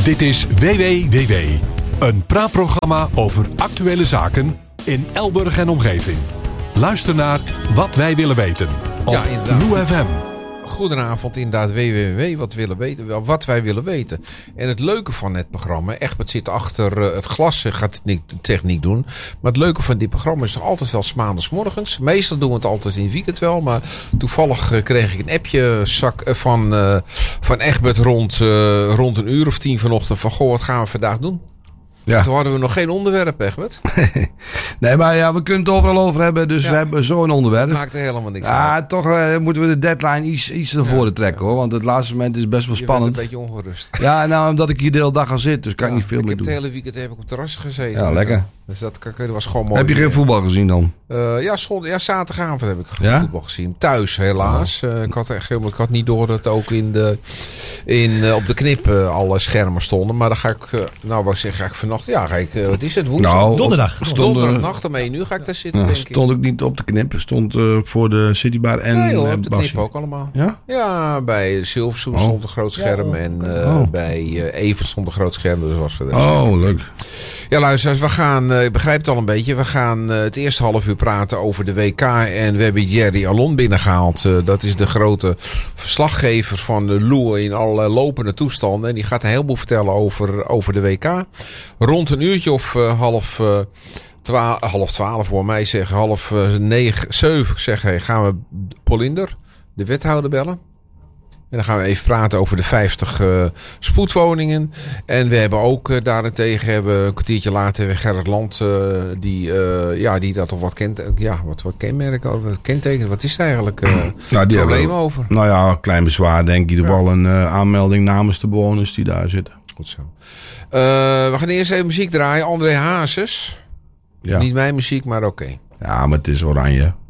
Dit is WWWW, een praatprogramma over actuele zaken in Elburg en omgeving. Luister naar Wat Wij Willen Weten op Lou FM. Goedenavond, inderdaad, WWW, wat wij willen weten. En het leuke van het programma, Egbert zit achter het glas, gaat de techniek doen. Maar het leuke van dit programma is toch altijd wel 's maandagsmorgens. Meestal doen we het altijd in het weekend wel, maar toevallig kreeg ik een appje van Egbert rond een uur of 10 vanochtend van, goh, wat gaan we vandaag doen? Ja. Toen hadden we nog geen onderwerp, Egbert. Nee, maar ja, we kunnen het overal over hebben. Dus we hebben zo'n onderwerp. Dat maakt er helemaal niks uit. Ja, toch moeten we de deadline iets naar voren trekken, hoor. Want het laatste moment is best wel spannend. Je bent een beetje ongerust. Ja, nou, omdat ik hier de hele dag al zit. Dus kan ik niet veel meer doen. Het hele weekend heb ik op het terras gezeten. Ja, lekker. Dus dat was gewoon mooi. Heb je geen voetbal gezien dan? Zaterdagavond heb ik voetbal gezien. Thuis, helaas. Ik had niet door dat ook op de knip alle schermen stonden. Maar dan ga ik, vannacht. Ja, wat is het? Woensdag? Nou, donderdagnacht om 1 uur ga ik daar zitten, denk ik. Stond ook niet op de knip. Stond voor de Citybar en nee, hoor, op de knip ook allemaal. Ja? Ja, bij Silversoen stond een groot scherm. En bij Evert stond een groot scherm. Dus was leuk. Ja, luister, we gaan, ik begrijp het al een beetje. We gaan het eerste half uur praten over de WK. En we hebben Jerry Alon binnengehaald. Dat is de grote verslaggever van de Lou in alle lopende toestanden. En die gaat een heleboel vertellen over de WK. Rond een uurtje of half 12 voor mij zeggen. 7 gaan we Polinder, de wethouder, bellen. En dan gaan we even praten over de 50 spoedwoningen. En we hebben ook daarentegen een kwartiertje later Gerrit Land. Die dat toch wat kent. Ja, wat kenmerken over. Wat kentekenen. Wat is het eigenlijk? Problemen over? Nou ja, klein bezwaar denk ik. In ieder geval een aanmelding namens de bewoners die daar zitten. Goed zo. We gaan eerst even muziek draaien. André Hazes. Ja. Niet mijn muziek, maar oké. Ja, maar het is oranje.